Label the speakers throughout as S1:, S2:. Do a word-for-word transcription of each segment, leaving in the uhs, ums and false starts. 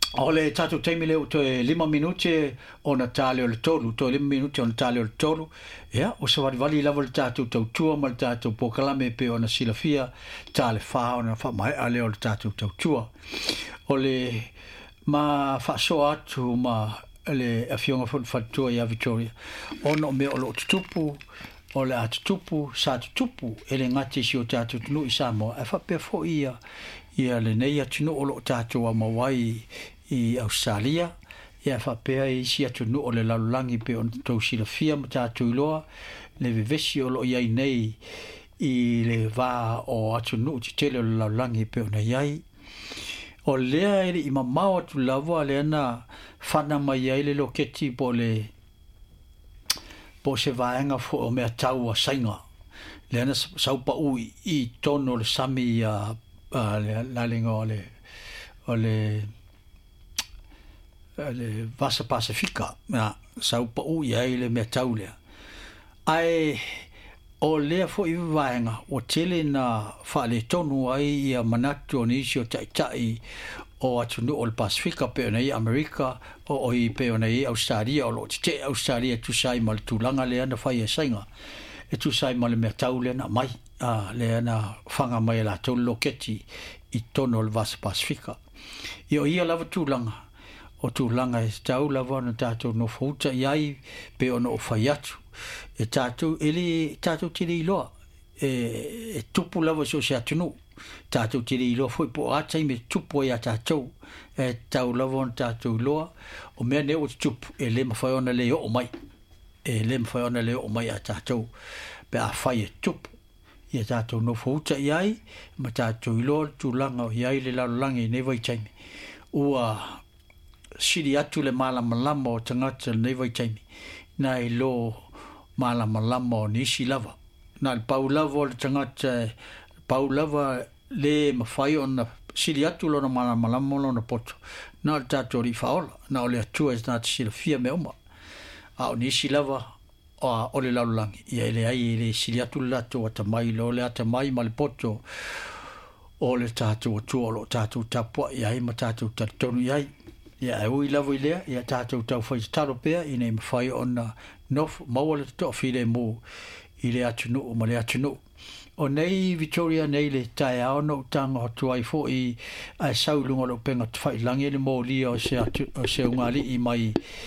S1: Ole tatu teimi leo to lima minuti ona tale o le tolu, to lima minuti ona tale o le tolu. Ia, o se wali lava le tatu tau tua ma le tatu pokalame pe ona silafia tale wha ona wha mai ale o le tatu tau tua. Ole ma wha so atu ma le awhionga whatua ia Victoria. Ona o me o lo tutupu, o le atutupu, sa tutupu, ele ngati si o tatu tunu i Samoa. E wha pia fo ia, ia le nei atunu o lo tatu a mawai i Australia, ia whapea i si atu nu o le lalulangi pe on tau silafia ma tātou iloa, le vevesi o lo iai nei i le vā o atu nu ti tele o le lalulangi pe ona iai. O lea ele i mamau atu lava le ana whana mai iai le loketi po le po se vaenga fo o mea tau a sainga. Le ana saupa ui i tono le sami a le lalinga o le o le le Vasa Pasifika na saupa u ia ile me taulea ai o lea fo i vaenga o tele na fale tonu ai ia manatu ni sio tai tai o atunu o le Pasifika pe nei Amerika o o i pe nei Australia o lo te Australia tu sai mal tulanga le na fai sainga e tu sai mal me taulea na mai a le na fanga mai la to loketi i tono le Vasa Pasifika io ia lava tulanga o tu langa e tau lava na tātou no fauta iai pe ono o whai atu. E tātou, ele tātou tiri iloa, e, e tupu lava so se atunu. Tātou tiri iloa foi po atai me tupu ia tātou. E tau lava na tātou iloa, o mea ne o tupu, e le mawhai ona le o mai. E le mawhai ona le o mai a tātou. Pe a whai e tupu. Ia tātou no fauta iai, ma tātou iloa tu langa o iai le lalulangi ne vai taimi. Ua siri atu le malama lama o tangata nei vai taimi. Na i lo malama lama o nisi lava. Na i pau lava o le tangata, pau lava le mawhai o na siri atu lo na malama lama o na poto. Na i tātou ri whaola. Na o le atua e nāta sila fia me oma. A o nisi lava o le lalulangi. Ia ele ai le siri atu le lato o tamai lo le atamai ma le poto o le tātou atua o lo tātou tapua. Ia ima tātou tatonu iai. Ia e ui lavu i lea, ia tātou tau whai taro pēr, i nei mawhai o na nof, maua le toa while mō i le atunu o ma le atunu. O nei Victoria nei le tae ao no tanga hotu ai fo i a saulunga lo penga whai langi le mō lia o se, atu, o se ungali i mai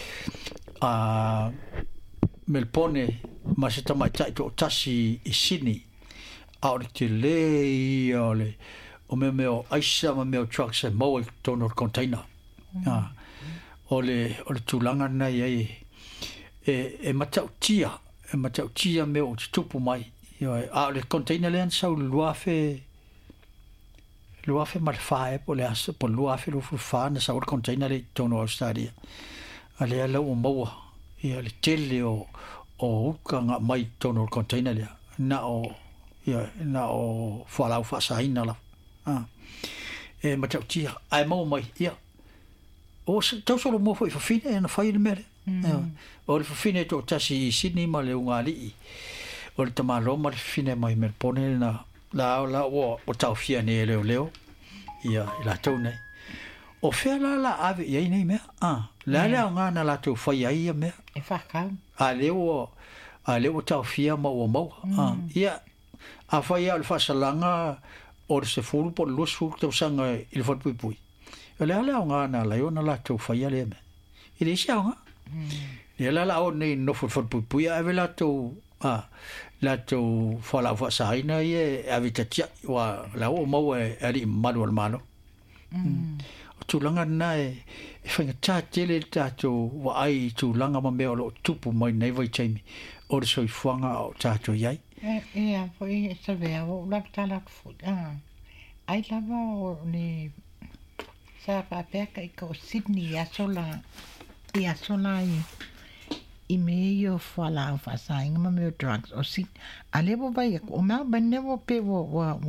S1: a Melpone, ma se tamai tai to tasi i Sydney, a o le te le i o le, o meo meo aisa ma meo trucks e mō i tono container. Ah, ole ole tulanga nei ai e e matau tia e matau tia me o tupu mai io a le container le sau luafe luafe mal fae po le as po luafe lu fa na sau container le tono Australia ale ala o maua ia le tele o o ukanga mai tono container le na o ia na o falau fa saina la ah e matau tia ai mau mai ia o tau solo mo foi fine na fai le mere o le fine to tasi Sydney ma le ungali o le tamalo ma le fine mai Melbourne na la la o o tau fia ne leo leo ia la tone o fe la la ave ia nei me ah la la nga na la to fai ia me
S2: e fa ka
S1: a leo a leo tau fia ma o mo ah ia a fai al fa salanga o se fulu por los fulu tau sanga il fa pui pui le ala nga na la yo na la to fa ya le me ile sia nga le la la o nei no fo fo pu ya ave la to ah la to fa la fa sa ina ye avita tia wa la o mo e ali manual mano tu langa na e fa ta tele ta to wa ai tu langa ma me o tupu mai nei vai chaimi o so i fuanga o ta to yai
S2: e a foi sa ve o la ta la fu ah ai la va o ni sa pa peka i ko Sydney a sola i a sola i i me io fa la fa sa inga ma me drugs o si ale bo vai o ma ba ne bo pe wo